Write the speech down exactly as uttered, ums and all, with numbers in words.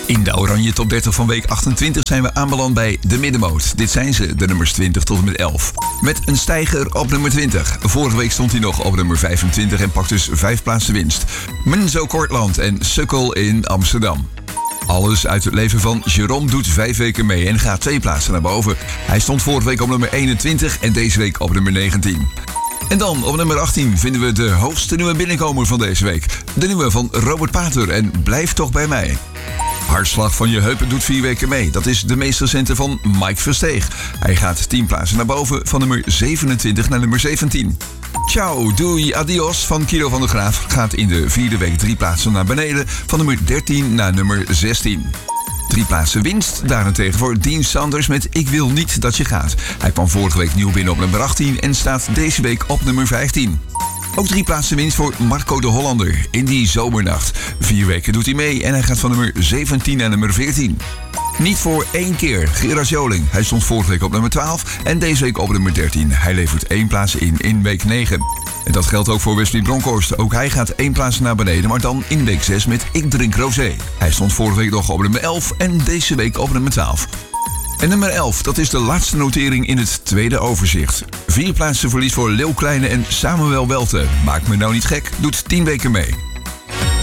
In de Oranje Top dertig van week achtentwintig zijn we aanbeland bij de middenmoot. Dit zijn ze, de nummers twintig tot en met elf. Met een stijger op nummer twintig. Vorige week stond hij nog op nummer vijfentwintig en pakt dus vijf plaatsen winst. Menzo Kortland en Sukkel in Amsterdam. Alles uit het leven van Jerome doet vijf weken mee en gaat twee plaatsen naar boven. Hij stond vorige week op nummer eenentwintig en deze week op nummer negentien. En dan op nummer achttien vinden we de hoogste nieuwe binnenkomer van deze week. De nieuwe van Robert Pater en Blijf toch bij mij. Hartslag van je heupen doet vier weken mee. Dat is de meest recente van Mike Versteeg. Hij gaat tien plaatsen naar boven van nummer zevenentwintig naar nummer zeventien. Ciao, doei, adios van Kilo van der Graaf gaat in de vierde week drie plaatsen naar beneden van nummer dertien naar nummer zestien. Drie plaatsen winst daarentegen voor Dean Sanders met Ik wil niet dat je gaat. Hij kwam vorige week nieuw binnen op nummer achttien en staat deze week op nummer vijftien. Ook drie plaatsen winst voor Marco de Hollander in die zomernacht. Vier weken doet hij mee en hij gaat van nummer zeventien naar nummer veertien. Niet voor één keer, Gerard Joling. Hij stond vorige week op nummer twaalf en deze week op nummer dertien. Hij levert één plaats in in week negen. En dat geldt ook voor Wesley Bronkhorst. Ook hij gaat één plaats naar beneden, maar dan in week zes met Ik drink rosé. Hij stond vorige week nog op nummer elf en deze week op nummer twaalf. En nummer elf, dat is de laatste notering in het tweede overzicht. Vier plaatsen verlies voor Leeuw Kleine en Samuel Welte. Maak me nou niet gek, doet tien weken mee.